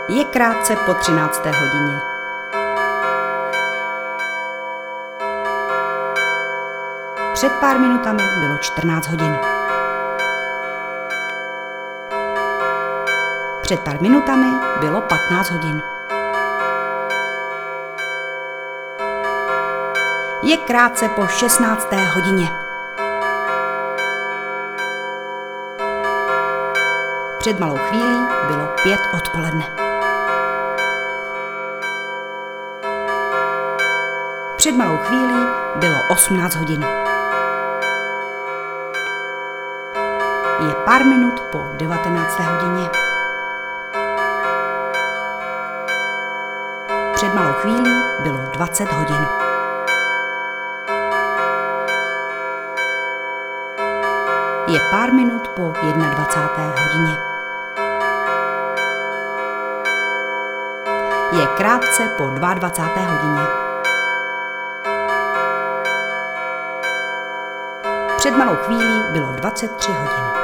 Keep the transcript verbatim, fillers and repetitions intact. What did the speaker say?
Je krátce po třinácté hodině. Před pár minutami bylo čtrnáct hodin. Před pár minutami bylo patnáct hodin. Je krátce po šestnácté hodině. Před malou chvílí bylo pět odpoledne. Před malou chvílí bylo osmnáct hodin. Je pár minut po devatenácté hodině. Před malou chvílí bylo dvacet hodin. Je pár minut po jednadvacáté hodině. Je krátce po dvacáté druhé hodině. Před malou chvílí bylo dvacet tři hodin.